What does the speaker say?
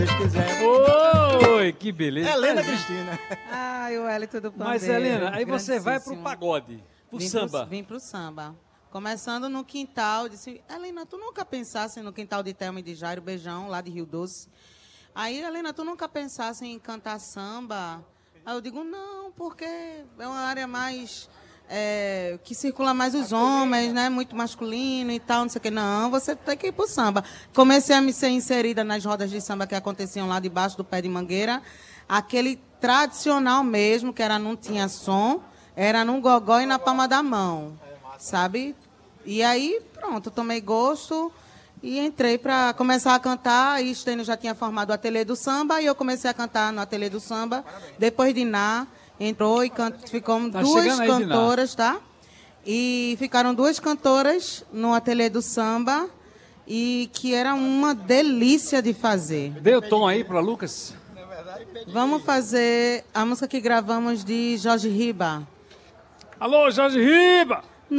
Se quiser. Oi, que beleza. Helena Cristina. Ai, o Hélio do pandeiro. Mas, Helena, aí você vai pro grandíssimo. pagode, pro samba. Vim pro samba. Começando no quintal, disse, Helena, tu nunca pensasse no quintal de Thelma e de Jairo, Beijão, lá de Rio Doce? Aí, Helena, tu nunca pensasse em cantar samba? Aí eu digo, não, porque é uma área mais... que circula mais os homens, né? Muito masculino e tal, não sei o que. Não, você tem que ir pro samba. Comecei a me ser inserida nas rodas de samba que aconteciam lá debaixo do pé de mangueira. Aquele tradicional mesmo, que era não tinha som, era no gogó e na palma da mão, sabe? E aí, pronto, tomei gosto e entrei para começar a cantar. Aí Estênio já tinha formado o Ateliê do Samba e eu comecei a cantar no Ateliê do Samba. Depois de Ná, entrou e ficou duas cantoras, tá? E ficaram duas cantoras no Ateliê do Samba e que era uma delícia de fazer. Dê o tom aí para Lucas. Vamos fazer a música que gravamos de Jorge Riba. Alô, Jorge Riba!